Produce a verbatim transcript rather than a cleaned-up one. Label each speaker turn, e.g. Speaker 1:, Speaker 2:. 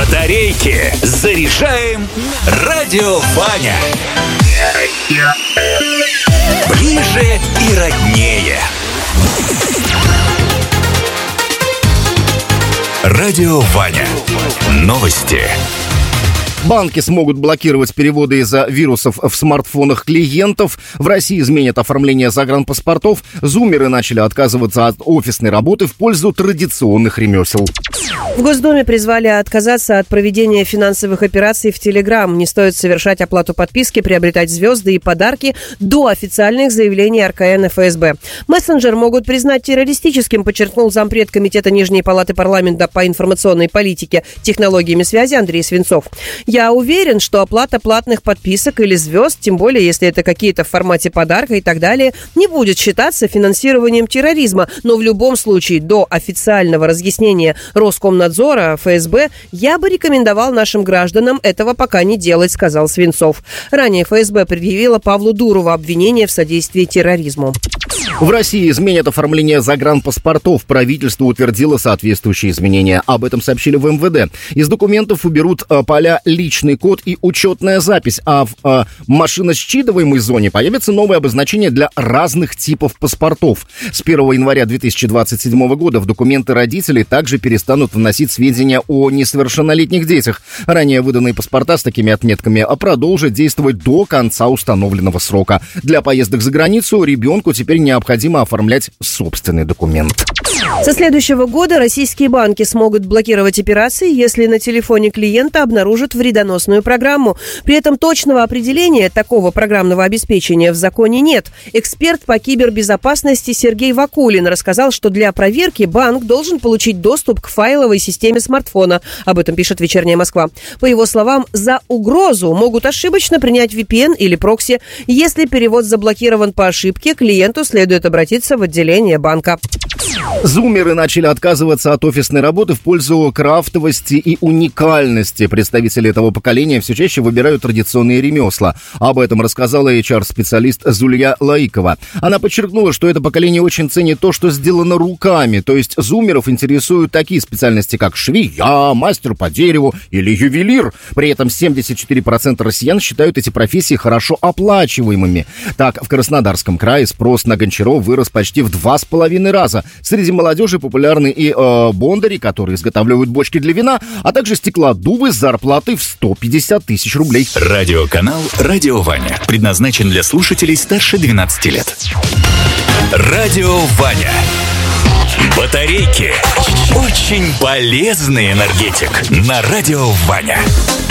Speaker 1: Батарейки заряжаем Радио Ваня. Ближе и роднее. Радио Ваня. Новости.
Speaker 2: Банки смогут блокировать переводы из-за вирусов в смартфонах клиентов. В России изменят оформление загранпаспортов. Зумеры начали отказываться от офисной работы в пользу традиционных ремесел.
Speaker 3: В Госдуме призвали отказаться от проведения финансовых операций в Телеграм. Не стоит совершать оплату подписки, приобретать звезды и подарки до официальных заявлений эр ка эн и эф эс бэ. Мессенджер могут признать террористическим, подчеркнул зампред Комитета Нижней палаты парламента по информационной политике, технологиями связи Андрей Свинцов. Я уверен, что оплата платных подписок или звезд, тем более если это какие-то в формате подарка и так далее, не будет считаться финансированием терроризма. Но в любом случае до официального разъяснения Роскомнадзора, эф эс бэ, я бы рекомендовал нашим гражданам этого пока не делать, сказал Свинцов. Ранее эф эс бэ предъявила Павлу Дурову обвинение в содействии терроризму.
Speaker 2: В России изменят оформление загранпаспортов. Правительство утвердило соответствующие изменения. Об этом сообщили в эм вэ дэ. Из документов уберут э, поля «личный код» и «учетная запись», а в э, машиносчитываемой зоне появится новое обозначение для разных типов паспортов. С первого января две тысячи двадцать седьмого года в документы родителей также перестанут вносить сведения о несовершеннолетних детях. Ранее выданные паспорта с такими отметками продолжат действовать до конца установленного срока. Для поездок за границу ребенку теперь необходимо оформлять собственный документ.
Speaker 3: Со следующего года российские банки смогут блокировать операции, если на телефоне клиента обнаружат вредоносную программу. При этом точного определения такого программного обеспечения в законе нет. Эксперт по кибербезопасности Сергей Вакулин рассказал, что для проверки банк должен получить доступ к файловой системе смартфона. Об этом пишет «Вечерняя Москва». По его словам, за угрозу могут ошибочно принять ви пи эн или прокси. Если перевод заблокирован по ошибке, клиенту следует обратиться в отделение банка.
Speaker 2: Зумеры начали отказываться от офисной работы в пользу крафтовости и уникальности. Представители этого поколения все чаще выбирают традиционные ремесла. Об этом рассказала эйч ар-специалист Зулья Лаикова. Она подчеркнула, что это поколение очень ценит то, что сделано руками. То есть зумеров интересуют такие специальности, как швея, мастер по дереву или ювелир. При этом семьдесят четыре процента россиян считают эти профессии хорошо оплачиваемыми. Так, в Краснодарском крае спрос на гончаров вырос почти в два с половиной раза. Среди молодежи популярны и э, бондари, которые изготавливают бочки для вина, а также стеклодувы с зарплатой в сто пятьдесят тысяч рублей.
Speaker 1: Радиоканал «Радио Ваня» предназначен для слушателей старше двенадцати лет. Радио Ваня. Батарейки. Очень полезный энергетик на Радио Ваня.